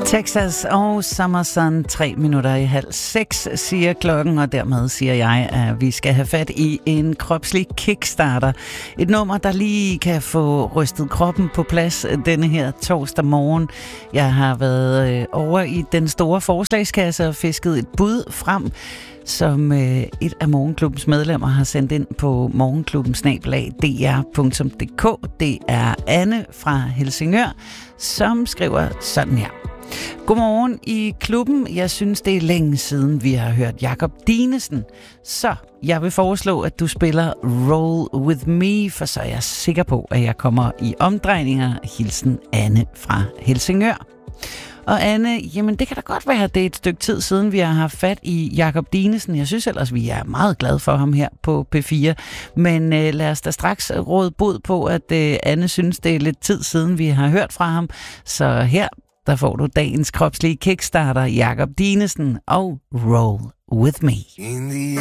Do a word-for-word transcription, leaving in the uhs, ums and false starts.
Texas og Summerson, tre minutter i halv seks, siger klokken, og dermed siger jeg, at vi skal have fat i en kropslig kickstarter. Et nummer, der lige kan få rystet kroppen på plads denne her torsdag morgen. Jeg har været over i den store forslagskasse og fisket et bud frem, som øh, et af Morgenklubbens medlemmer har sendt ind på morgenklubben snabel-a d r punktum d k. Det er Anne fra Helsingør, som skriver sådan her. Godmorgen i klubben. Jeg synes, det er længe siden, vi har hørt Jakob Dinesen. Så jeg vil foreslå, at du spiller Roll With Me, for så er jeg sikker på, at jeg kommer i omdrejninger. Hilsen Anne fra Helsingør. Og Anne, jamen det kan da godt være, at det er et stykke tid siden, vi har haft fat i Jakob Dinesen. Jeg synes ellers, vi er meget glade for ham her på P fire. Men øh, lad os da straks råde bod på, at øh, Anne synes, det er lidt tid siden, vi har hørt fra ham. Så her, der får du dagens kropslige kickstarter, Jakob Dinesen og Roll With Me. In the